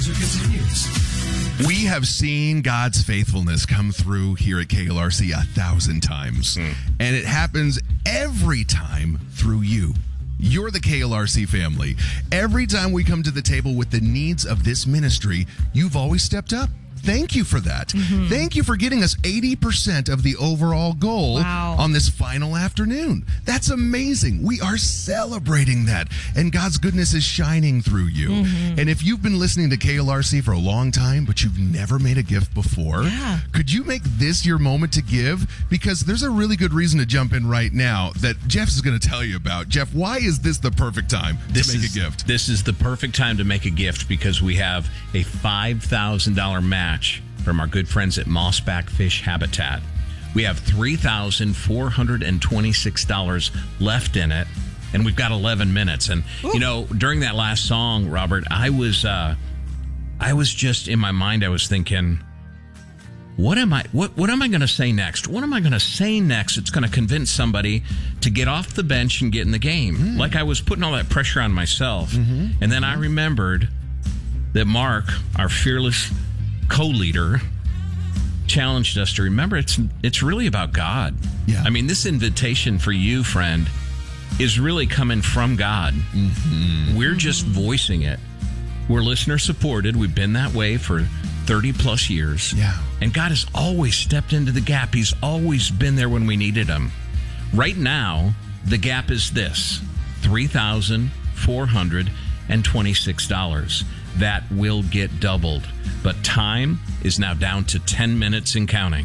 Fundraiser continues. We have seen God's faithfulness come through here at KLRC 1,000 times. And it happens every time through you. You're the KLRC family. Every time we come to the table with the needs of this ministry, you've always stepped up. Thank you for that. Thank you for getting us 80% of the overall goal on this final afternoon. That's amazing. We are celebrating that. And God's goodness is shining through you. And if you've been listening to KLRC for a long time, but you've never made a gift before, could you make this your moment to give? Because there's a really good reason to jump in right now that Jeff is going to tell you about. Jeff, why is this the perfect time to make a gift? This is the perfect time to make a gift because we have a $5,000 match from our good friends at Mossback Fish Habitat. We have $3,426 left in it, and we've got 11 minutes. And, you know, during that last song, Robert, I was just in my mind, I was thinking, what am I going to say next? What am I going to say next that's going to convince somebody to get off the bench and get in the game? Like I was putting all that pressure on myself. And then I remembered that Mark, our fearless co-leader, challenged us to remember it's really about God. I mean, this invitation for you, friend, is really coming from God. We're just voicing it. We're listener supported. We've been that way for 30 plus years. And God has always stepped into the gap. He's always been there when we needed him. Right now, the gap is this: $3,426. That will get doubled. But time is now down to 10 minutes and counting.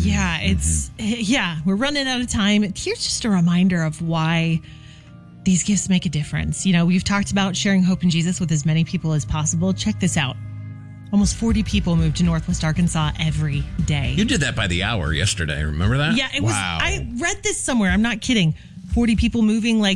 We're running out of time. Here's just a reminder of why these gifts make a difference. You know, we've talked about sharing hope in Jesus with as many people as possible. Check this out. Almost 40 people move to Northwest Arkansas every day. You did that by the hour yesterday. Remember that? Yeah, it was. I read this somewhere. I'm not kidding. 40 people moving a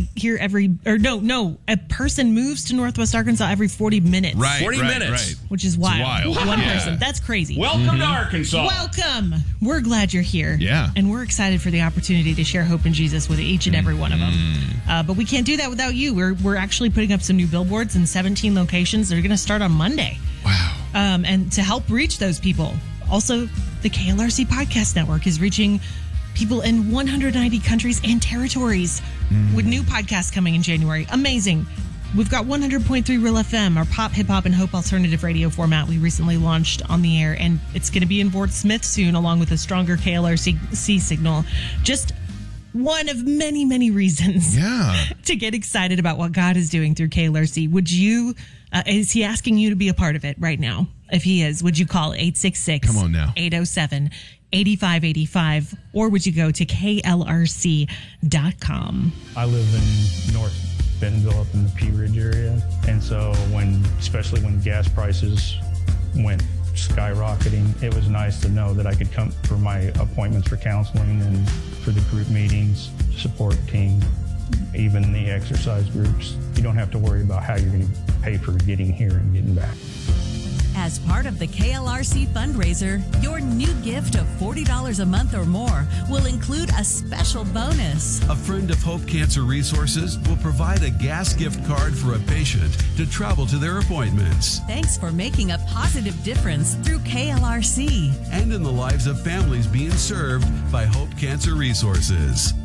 person moves to Northwest Arkansas every 40 minutes. 40 minutes. Which is wild. One person. That's crazy. Welcome to Arkansas. Welcome. We're glad you're here. Yeah. And we're excited for the opportunity to share hope in Jesus with each and every one of them. But we can't do that without you. We're actually putting up some new billboards in 17 locations. They're going to start on Monday. Wow. And to help reach those people. Also, the KLRC Podcast Network is reaching people in 190 countries and territories with new podcasts coming in January. Amazing. We've got 100.3 Real FM, our pop, hip hop, and hope alternative radio format we recently launched on the air, and it's going to be in Fort Smith soon, along with a stronger KLRC signal. Just one of many, many reasons to get excited about what God is doing through KLRC. Would you, is he asking you to be a part of it right now? If he is, would you call 866 Come on now. 807 8585, or would you go to klrc.com? I live in North Bentonville up in the Pea Ridge area, and so especially when gas prices went skyrocketing, it was nice to know that I could come for my appointments for counseling and for the group meetings, support team, even the exercise groups. You don't have to worry about how you're going to pay for getting here and getting back. As part of the KLRC fundraiser, your new gift of $40 a month or more will include a special bonus. A friend of Hope Cancer Resources will provide a gas gift card for a patient to travel to their appointments. Thanks for making a positive difference through KLRC. And in the lives of families being served by Hope Cancer Resources.